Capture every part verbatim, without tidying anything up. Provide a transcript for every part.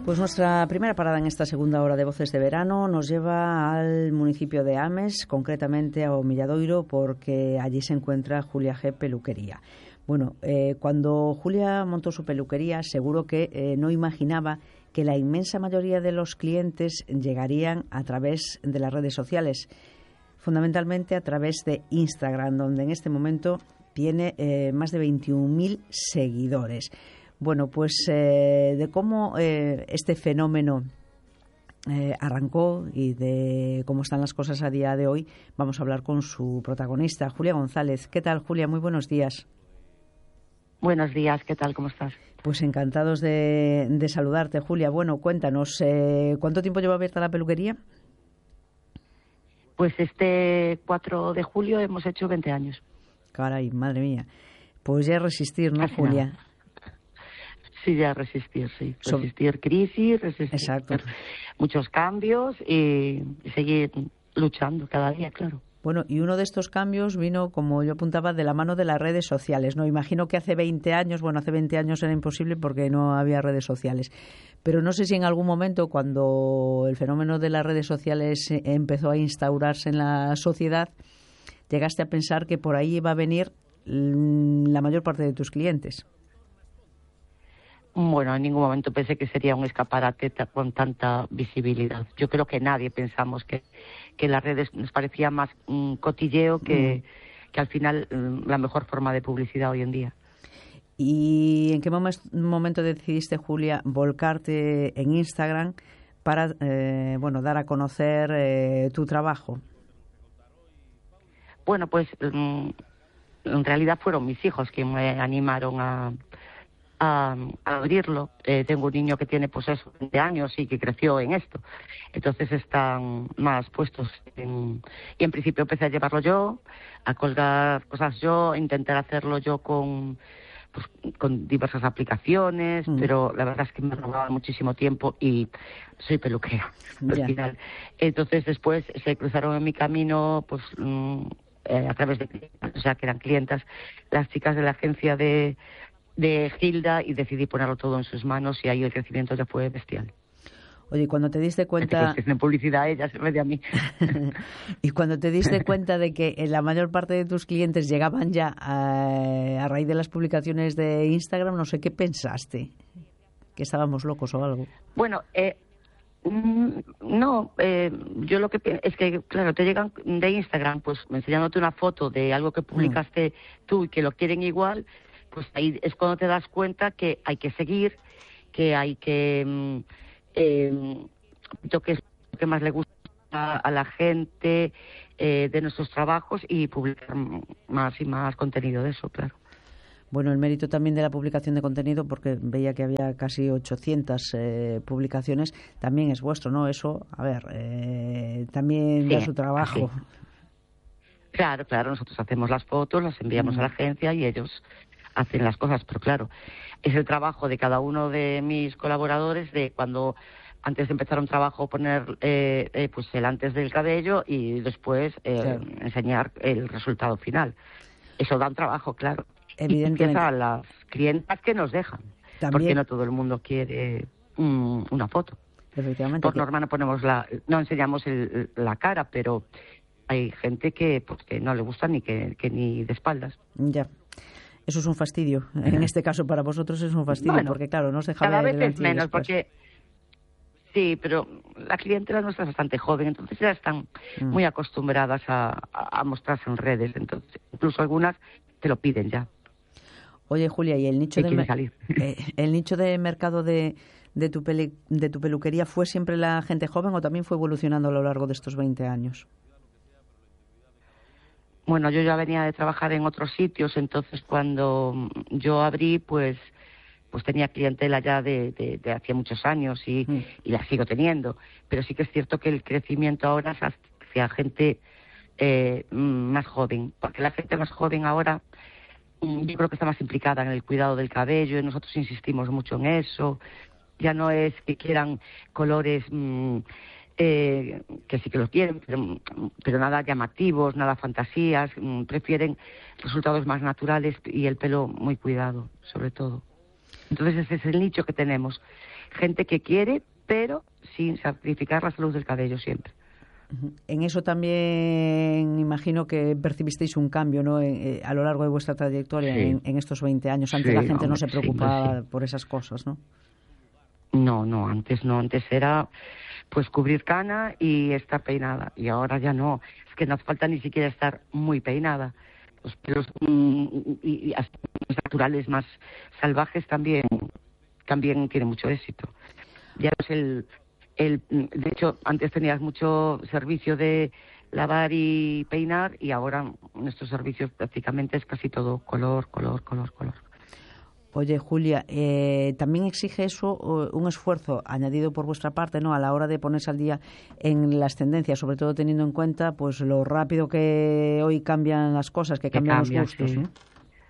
Pues nuestra primera parada en esta segunda hora de Voces de Verano nos lleva al municipio de Ames, concretamente a Omilladoiro, porque allí se encuentra Julia G. Peluquería. Bueno, eh, cuando Julia montó su peluquería, seguro que eh, no imaginaba que la inmensa mayoría de los clientes llegarían a través de las redes sociales, fundamentalmente a través de Instagram, donde en este momento tiene eh, más de veintiún mil seguidores. Bueno, pues eh, de cómo eh, este fenómeno eh, arrancó y de cómo están las cosas a día de hoy, vamos a hablar con su protagonista, Julia González. ¿Qué tal, Julia? Muy buenos días. Buenos días, ¿qué tal? ¿Cómo estás? Pues encantados de, de saludarte, Julia. Bueno, cuéntanos, eh, ¿cuánto tiempo lleva abierta la peluquería? Pues este cuatro de julio hemos hecho veinte años. Caray, madre mía. Pues ya resistir, ¿no, Casi Julia? Nada. Sí, ya resistir, sí. So- Resistir crisis, resistir Exacto. muchos cambios y seguir luchando cada día, claro. Bueno, y uno de estos cambios vino, como yo apuntaba, de la mano de las redes sociales, ¿no? Imagino que hace veinte años, bueno, hace veinte años era imposible porque no había redes sociales. Pero no sé si en algún momento, cuando el fenómeno de las redes sociales eh, empezó a instaurarse en la sociedad, llegaste a pensar que por ahí iba a venir mm, la mayor parte de tus clientes. Bueno, en ningún momento pensé que sería un escaparate ta- con tanta visibilidad. Yo creo que nadie pensamos que, que las redes nos parecía más mm, cotilleo que, mm. que al final mm, la mejor forma de publicidad hoy en día. ¿Y en qué momen- momento decidiste, Julia, volcarte en Instagram para eh, bueno, dar a conocer eh, tu trabajo? Bueno, pues mm, en realidad fueron mis hijos que me animaron a... A, a abrirlo. Eh, tengo un niño que tiene pues eso, veinte años y que creció en esto. Entonces están más puestos en... Y en principio empecé a llevarlo yo, a colgar cosas yo, a intentar hacerlo yo con pues, con diversas aplicaciones, mm. pero la verdad es que me robaba muchísimo tiempo y soy peluquera Yeah. al final. Entonces después se cruzaron en mi camino pues mm, eh, a través de... O sea, que eran clientas, las chicas de la agencia de de Gilda y decidí ponerlo todo en sus manos y ahí el crecimiento ya fue bestial. Oye, cuando te diste cuenta... Es en publicidad ella se ve de a mí. Y cuando te diste cuenta de que la mayor parte de tus clientes llegaban ya a, a raíz de las publicaciones de Instagram, no sé qué pensaste, que estábamos locos o algo. Bueno, eh, no, eh, yo lo que pienso es que, claro, te llegan de Instagram, pues enseñándote una foto de algo que publicaste mm. tú y que lo quieren igual, pues ahí es cuando te das cuenta que hay que seguir, que hay que... Eh, lo que es lo que más le gusta a, a la gente eh, de nuestros trabajos y publicar más y más contenido de eso, claro. Bueno, el mérito también de la publicación de contenido, porque veía que había casi ochocientas eh, publicaciones, también es vuestro, ¿no? Eso, a ver, eh, también sí, da su trabajo. Sí. Claro, claro, nosotros hacemos las fotos, las enviamos mm. a la agencia y ellos hacen las cosas, pero claro, es el trabajo de cada uno de mis colaboradores de cuando antes de empezar un trabajo poner eh, eh, pues el antes del cabello y después eh, claro. enseñar el resultado final. Eso da un trabajo, claro. Evidentemente. Y empieza a las clientas que nos dejan, también, porque no todo el mundo quiere um, una foto. Efectivamente. Por que... norma no ponemos la, no enseñamos el, la cara, pero hay gente que, pues, que no le gusta ni que, que ni de espaldas. Ya. Eso es un fastidio. En este caso, para vosotros es un fastidio, bueno, porque, claro, no os deja cada ver vez es menos, porque... Sí, pero la clientela nuestra es bastante joven, entonces ya están mm. muy acostumbradas a, a mostrarse en redes. Entonces, incluso algunas te lo piden ya. Oye, Julia, ¿y el nicho, de, me... eh, el nicho de mercado de, de, tu peli, de tu peluquería fue siempre la gente joven o también fue evolucionando a lo largo de estos veinte años? Bueno, yo ya venía de trabajar en otros sitios, entonces cuando yo abrí, pues pues tenía clientela ya de, de, de hacía muchos años y, mm. y la sigo teniendo. Pero sí que es cierto que el crecimiento ahora es hacia gente eh, más joven, porque la gente más joven ahora yo creo que está más implicada en el cuidado del cabello y nosotros insistimos mucho en eso. Ya no es que quieran colores... Mmm, Eh, que sí que los quieren, pero, pero nada llamativos, nada fantasías, mmm, prefieren resultados más naturales y el pelo muy cuidado, sobre todo. Entonces ese es el nicho que tenemos. Gente que quiere, pero sin sacrificar la salud del cabello siempre. En eso también imagino que percibisteis un cambio, ¿no? Eh, a lo largo de vuestra trayectoria, sí. en, en estos veinte años. Antes sí, la gente hombre, no se preocupaba sí, sí. por esas cosas, ¿no? No, no, antes no. Antes era pues cubrir cana y estar peinada. Y ahora ya no. Es que no hace falta ni siquiera estar muy peinada. Los pelos mm, y, y hasta los naturales más salvajes también, también tienen mucho éxito. Ya es el... El, de hecho, antes tenías mucho servicio de lavar y peinar y ahora nuestros servicios prácticamente es casi todo color, color, color, color. Oye, Julia, eh, también exige eso un esfuerzo añadido por vuestra parte, ¿no? A la hora de ponerse al día en las tendencias, sobre todo teniendo en cuenta pues lo rápido que hoy cambian las cosas, que cambian cambia, los gustos, sí. ¿no?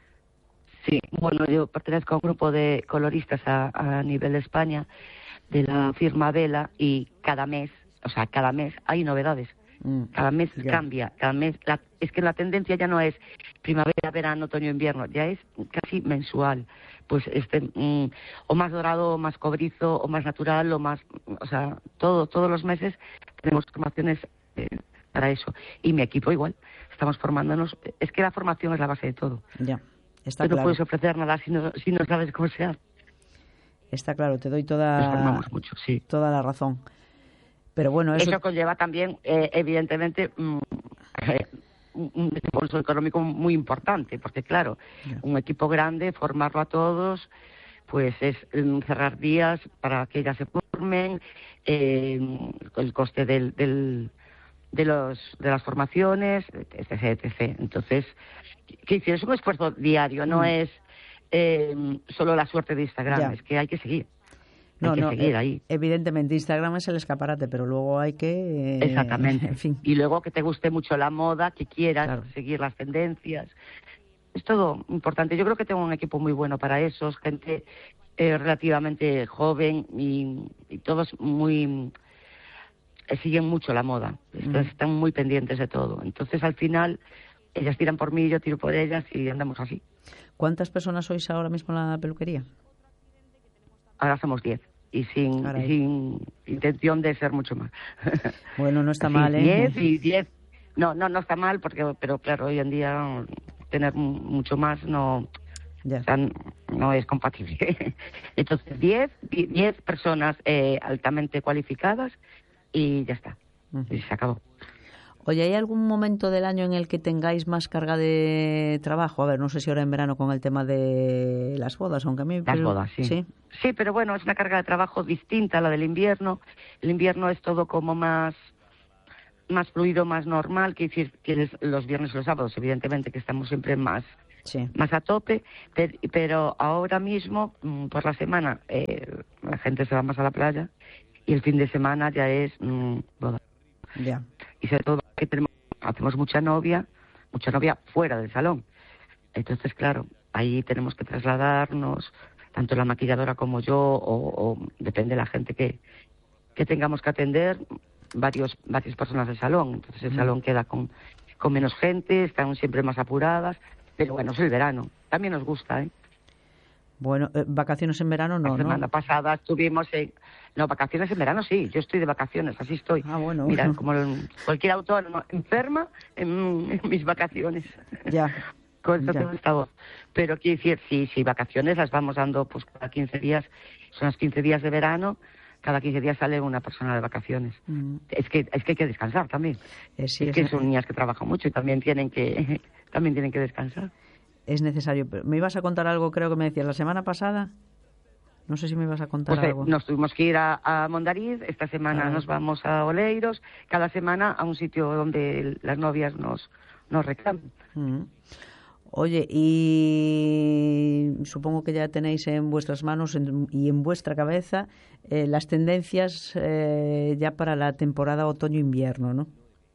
Sí, bueno, yo pertenezco a un grupo de coloristas a, a nivel de España, de la firma Vela, y cada mes, o sea, cada mes hay novedades. Mm, cada mes yeah. cambia, cada mes, la, es que la tendencia ya no es primavera, verano, otoño, invierno, ya es casi mensual. Pues este, mm, o más dorado, o más cobrizo, o más natural, o más, o sea, todo, todos los meses tenemos formaciones eh, para eso. Y mi equipo igual, estamos formándonos, es que la formación es la base de todo. Ya, yeah. Está Tú claro. no puedes ofrecer nada si no, si no sabes cómo se hace. Está claro, te doy toda, mucho, sí. toda la razón. Pero bueno, eso, eso conlleva también, eh, evidentemente, mm, eh, un desembolso económico muy importante, porque claro, yeah. un equipo grande, formarlo a todos, pues es um, cerrar días para que ya se formen, eh, el coste del, del, de los de las formaciones, etcétera, etcétera. Entonces, ¿qué es un esfuerzo diario? No mm. es Eh, solo la suerte de Instagram, ya. es que hay que seguir. Hay no, que no, seguir eh, ahí. Evidentemente Instagram es el escaparate, pero luego hay que... Eh, Exactamente. En fin. Y luego que te guste mucho la moda, que quieras claro. seguir las tendencias. Es todo importante. Yo creo que tengo un equipo muy bueno para eso, gente eh, relativamente joven y, y todos muy... Eh, siguen mucho la moda. Mm. Están muy pendientes de todo. Entonces, al final, ellas tiran por mí, yo tiro por ellas y andamos así. ¿Cuántas personas sois ahora mismo en la peluquería? Ahora somos diez y sin, y sin intención de ser mucho más. Bueno, no está Así, mal, ¿eh? diez y diez. No, no, no está mal, porque, pero claro, hoy en día tener mucho más no, ya. O sea, no es compatible. Entonces, diez, diez personas eh, altamente cualificadas y ya está. Uh-huh. Y se acabó. Oye, ¿hay algún momento del año en el que tengáis más carga de trabajo? A ver, no sé si ahora en verano con el tema de las bodas, aunque a mí... Las pero... bodas, sí. sí. Sí, pero bueno, es una carga de trabajo distinta a la del invierno. El invierno es todo como más más fluido, más normal, que decir, tienes los viernes y los sábados, evidentemente, que estamos siempre más, sí. más a tope, pero, pero ahora mismo, por la semana, eh, la gente se va más a la playa y el fin de semana ya es mmm, boda. Ya. Y sobre todo que tenemos, hacemos mucha novia, mucha novia fuera del salón. Entonces, claro, ahí tenemos que trasladarnos, tanto la maquilladora como yo, o, o depende de la gente que, que tengamos que atender, varios varias personas del salón. Entonces el mm. salón queda con, con menos gente, están siempre más apuradas, pero bueno, es el verano. También nos gusta, ¿eh? Bueno, eh, vacaciones en verano no, La semana ¿no? pasada estuvimos en... No, vacaciones en verano sí, yo estoy de vacaciones, así estoy. Ah, bueno. Mira, como el, cualquier autónomo, enferma en, en mis vacaciones. Ya. Con eso ya. tengo esta voz. Pero quiero decir, sí, sí, vacaciones las vamos dando pues cada quince días, son los quince días de verano, cada quince días sale una persona de vacaciones. Mm. Es que es que hay que descansar también. Eh, sí, es, es que son niñas que trabajan mucho y también tienen que también tienen que descansar. Es necesario. ¿Me ibas a contar algo, creo que me decías, la semana pasada? No sé si me ibas a contar pues, algo. Eh, nos tuvimos que ir a, a Mondariz, esta semana ah. nos vamos a Oleiros, cada semana a un sitio donde las novias nos, nos reclaman. Mm. Oye, y supongo que ya tenéis en vuestras manos en, y en vuestra cabeza eh, las tendencias eh, ya para la temporada otoño-invierno, ¿no?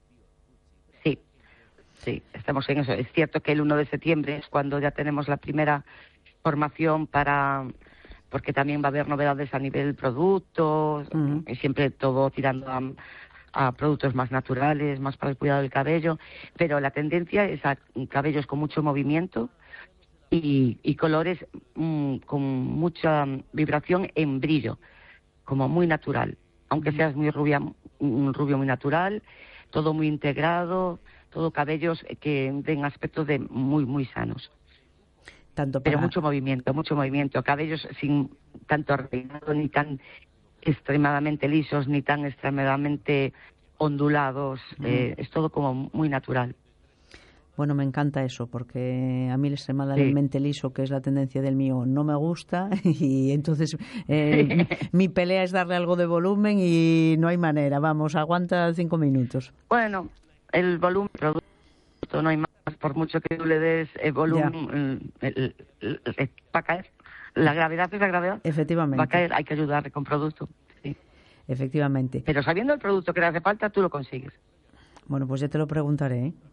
Sí, sí, estamos en eso. Es cierto que el uno de septiembre es cuando ya tenemos la primera formación para... porque también va a haber novedades a nivel producto, uh-huh. y siempre todo tirando a... a productos más naturales, más para el cuidado del cabello, pero la tendencia es a cabellos con mucho movimiento y, y colores mmm, con mucha vibración en brillo, como muy natural, aunque seas muy rubia, un rubio muy natural, todo muy integrado, todo cabellos que den aspectos de muy, muy sanos. Tanto para... Pero mucho movimiento, mucho movimiento, cabellos sin tanto arreglado, ni tan extremadamente lisos, ni tan extremadamente ondulados, mm. eh, es todo como muy natural. Bueno, me encanta eso, porque a mí el extremadamente sí. liso, que es la tendencia del mío, no me gusta, y entonces eh, mi pelea es darle algo de volumen y no hay manera, vamos, aguanta cinco minutos. Bueno, el volumen producto no hay más, por mucho que tú le des el volumen, el, el, el, el, va a caer. La gravedad es la gravedad. Efectivamente. Va a caer, hay que ayudarle con producto. Sí. Efectivamente. Pero sabiendo el producto que le hace falta, tú lo consigues. Bueno, pues ya te lo preguntaré, ¿eh?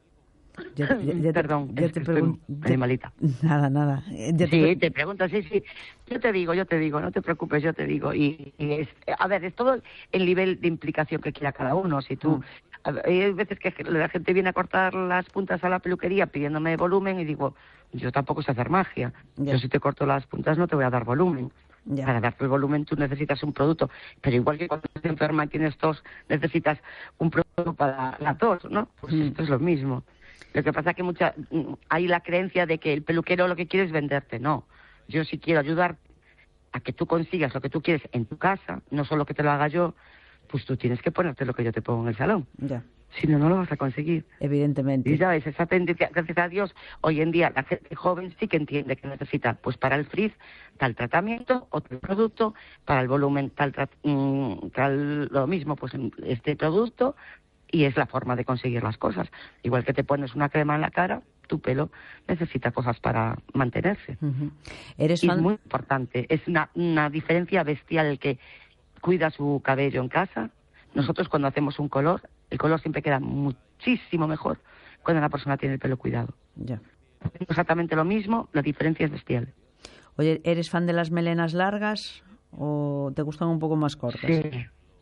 Ya, ya, ya Perdón, te, ya es te que pregun- estoy animalita. Nada, nada. Ya te sí, pre- te pregunto, sí, sí. Yo te digo, yo te digo, no te preocupes, yo te digo. Y, y es, a ver, es todo el nivel de implicación que quiera cada uno. Si tú, mm. ver, hay veces que la gente viene a cortar las puntas a la peluquería pidiéndome volumen y digo, yo tampoco sé hacer magia. Ya. Yo si te corto las puntas no te voy a dar volumen. Ya. Para darte el volumen tú necesitas un producto, pero igual que cuando estás enferma y tienes tos, necesitas un producto para la tos, ¿no? Pues mm. esto es lo mismo. Lo que pasa es que mucha, hay la creencia de que el peluquero lo que quiere es venderte. No, yo sí quiero ayudar a que tú consigas lo que tú quieres en tu casa, no solo que te lo haga yo, pues tú tienes que ponerte lo que yo te pongo en el salón. Ya. Si no, no lo vas a conseguir. Evidentemente. Y ya ves, esa tendencia, gracias a Dios, hoy en día la gente joven sí que entiende que necesita, pues para el frizz, tal tratamiento, otro producto, para el volumen, tal, tra- tal lo mismo, pues este producto. Y es la forma de conseguir las cosas. Igual que te pones una crema en la cara, tu pelo necesita cosas para mantenerse. Uh-huh. ¿Eres y fan... es muy importante. Es una, una diferencia bestial el que cuida su cabello en casa. Nosotros cuando hacemos un color, el color siempre queda muchísimo mejor cuando la persona tiene el pelo cuidado. Ya. Exactamente lo mismo, la diferencia es bestial. Oye, ¿eres fan de las melenas largas o te gustan un poco más cortas? Sí.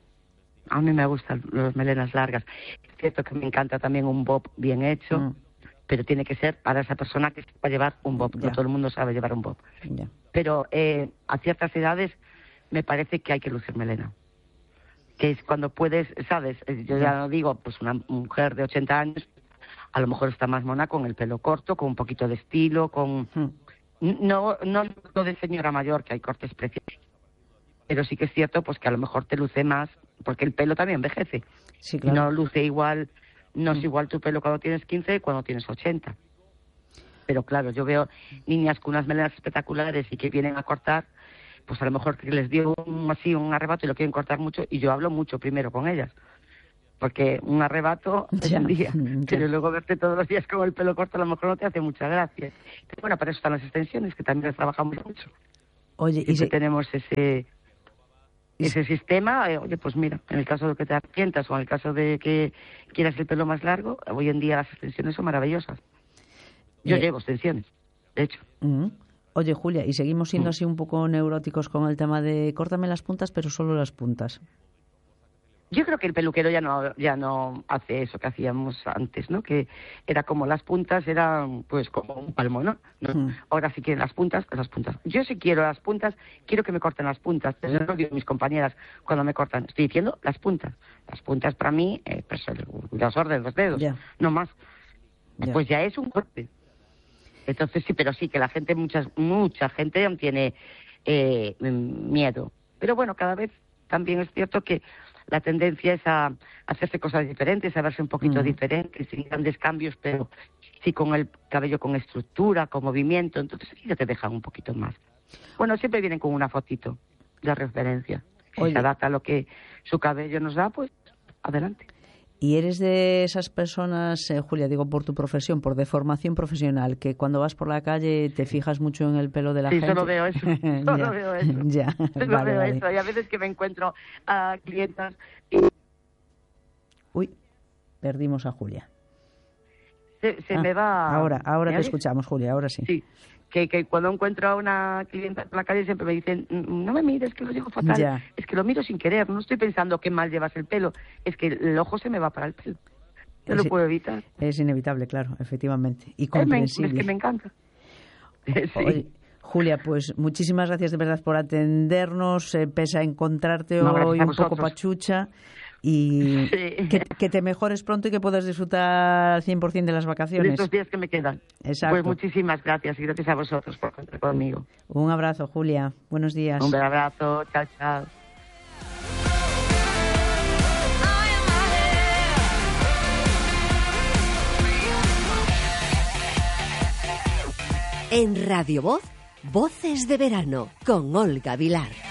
A mí me gustan las melenas largas. Es cierto que me encanta también un bob bien hecho, mm. pero tiene que ser para esa persona que sepa llevar un bob. Ya. No todo el mundo sabe llevar un bob. Ya. Pero eh, a ciertas edades me parece que hay que lucir melena. Que es cuando puedes, ¿sabes? Yo ya no digo, pues una mujer de ochenta años, a lo mejor está más mona con el pelo corto, con un poquito de estilo, con... Mm. No, no lo de señora mayor, que hay cortes preciosos. Pero sí que es cierto pues que a lo mejor te luce más, porque el pelo también envejece. Sí, claro. No luce igual, no es igual tu pelo cuando tienes quince que cuando tienes ochenta. Pero claro, yo veo niñas con unas melenas espectaculares y que vienen a cortar, pues a lo mejor que les dio un, así un arrebato y lo quieren cortar mucho, y yo hablo mucho primero con ellas. Porque un arrebato es un día, ya. Pero luego verte todos los días con el pelo corto a lo mejor no te hace mucha gracia. Pero bueno, para eso están las extensiones, que también las trabajamos mucho. Oye, y si... tenemos ese... ese sistema, eh, oye, pues mira, en el caso de que te arrepientas o en el caso de que quieras el pelo más largo, hoy en día las extensiones son maravillosas. Yo eh. llevo extensiones, de hecho. Uh-huh. Oye, Julia, y seguimos siendo uh-huh. así un poco neuróticos con el tema de córtame las puntas, pero solo las puntas. Yo creo que el peluquero ya no ya no hace eso que hacíamos antes, ¿no? Que era como las puntas, eran pues como un palmo, ¿no? ¿No? Mm. Ahora sí quieren las puntas, las puntas. Yo sí quiero las puntas, quiero que me corten las puntas. Pero no digo a mis compañeras cuando me cortan. Estoy diciendo las puntas. Las puntas para mí, eh, pues el grosor de los dedos, yeah. no más. Yeah. Pues ya es un corte. Entonces sí, pero sí que la gente, mucha, mucha gente aún tiene eh, miedo. Pero bueno, cada vez también es cierto que la tendencia es a hacerse cosas diferentes, a verse un poquito uh-huh. diferente, sin grandes cambios, pero sí con el cabello con estructura, con movimiento, entonces sí ya te dejan un poquito más. Bueno, siempre vienen con una fotito de referencia. Si Oye. se adapta a lo que su cabello nos da, pues adelante. ¿Y eres de esas personas, eh, Julia, digo por tu profesión, por deformación profesional, que cuando vas por la calle te fijas mucho en el pelo de la sí, gente? Sí, solo veo eso. Solo ya, veo eso. Ya, solo vale, veo vale. eso. Y a veces que me encuentro a clientas y... Uy, perdimos a Julia. Se, se ah, me va... Ahora, ahora te ¿sabes? escuchamos, Julia, ahora sí. Sí. Que, que cuando encuentro a una clienta en la calle siempre me dicen, no me mires, que lo llevo fatal, ya. es que lo miro sin querer, no estoy pensando que mal llevas el pelo, es que el ojo se me va para el pelo, no es, lo puedo evitar. Es inevitable, claro, efectivamente, y comprensible. Es, me, es que me encanta. Sí. Oye, Julia, pues muchísimas gracias de verdad por atendernos, eh, pese a encontrarte no, hoy un vosotros. poco pachucha, y sí. que, que te mejores pronto y que puedas disfrutar al cien por ciento de las vacaciones. De estos días que me quedan. Exacto. Pues muchísimas gracias y gracias a vosotros por contar conmigo. Un abrazo, Julia. Buenos días. Un abrazo. Chao, chao. En Radio Voz, Voces de Verano, con Olga Vilar.